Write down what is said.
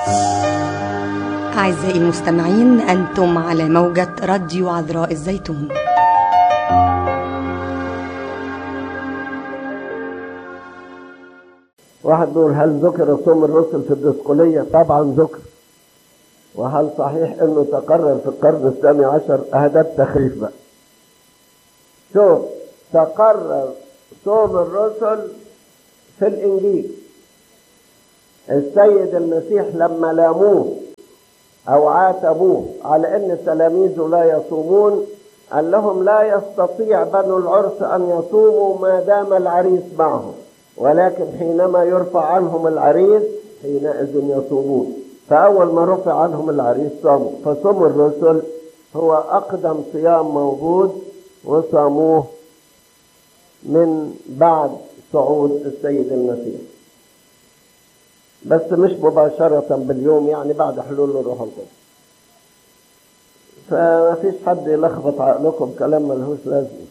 أعزائي المستمعين، أنتم على موجة راديو عذراء الزيتون. واحد بيقول: هل ذكر صوم الرسل في الدسقلية؟ طبعا ذكر. وهل صحيح انه تقرر في القرن الثاني عشر؟ ده التخريف بقى. شوف، تقرر صوم الرسل في الانجيل. السيد المسيح لما لاموه او عاتبوه على ان تلاميذه لا يصومون، قال لهم: لا يستطيع بنو العرس ان يصوموا ما دام العريس معهم، ولكن حينما يرفع عنهم العريس حينئذ يصومون. فأول ما رفع عنهم العريس صاموا. فصوم الرسل هو أقدم صيام موجود، وصاموه من بعد صعود السيد المسيح، بس مش مباشرة باليوم، يعني بعد حلول الروح القدس. فما فيش حد يلخبط عقلكم كلام ملهوش لازمة.